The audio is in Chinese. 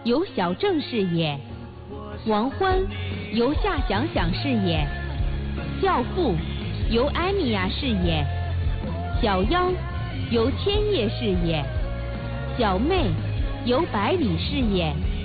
由小郑饰演，王欢由夏想想饰演，教父由艾米亚饰演，小妖由千叶饰演，小妹由百里饰演。